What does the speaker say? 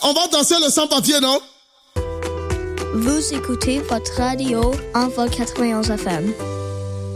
on va danser le sans-papier, non? Vous écoutez votre radio Envol 91 FM.